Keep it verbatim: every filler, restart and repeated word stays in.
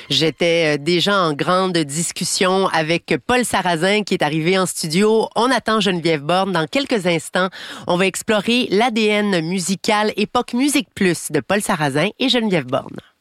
J'étais déjà en grande discussion avec Paul Sarrazin qui est arrivé en studio. On attend Geneviève Borne. Dans quelques instants, on va explorer l'A D N musical époque Musique Plus de Paul Sarrazin et Geneviève Borne.